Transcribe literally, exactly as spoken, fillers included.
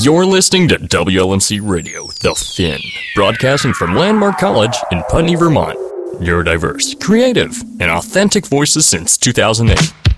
You're listening to W L N C Radio, The Fin, broadcasting from Landmark College in Putney, Vermont. Neurodiverse, creative, and authentic voices since two thousand eight.